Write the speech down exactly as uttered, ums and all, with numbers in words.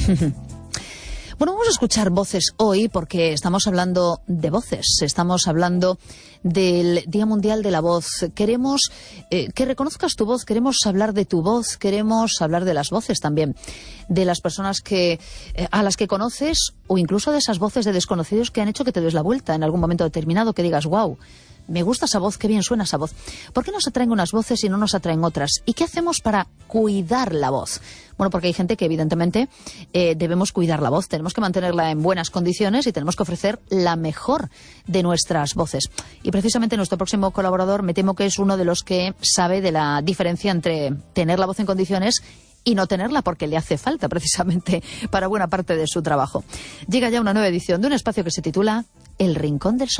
Bueno, vamos a escuchar voces hoy porque estamos hablando de voces, estamos hablando del Día Mundial de la Voz. Queremos eh, que reconozcas tu voz, queremos hablar de tu voz, queremos hablar de las voces también, de las personas que eh, a las que conoces o incluso de esas voces de desconocidos que han hecho que te des la vuelta en algún momento determinado, que digas, wow, me gusta esa voz, qué bien suena esa voz. ¿Por qué nos atraen unas voces y no nos atraen otras? ¿Y qué hacemos para cuidar la voz? Bueno, porque hay gente que evidentemente eh, debemos cuidar la voz, tenemos que mantenerla en buenas condiciones y tenemos que ofrecer la mejor de nuestras voces. Y precisamente nuestro próximo colaborador me temo que es uno de los que sabe de la diferencia entre tener la voz en condiciones y no tenerla, porque le hace falta precisamente para buena parte de su trabajo. Llega ya una nueva edición de un espacio que se titula El Rincón del Sonido.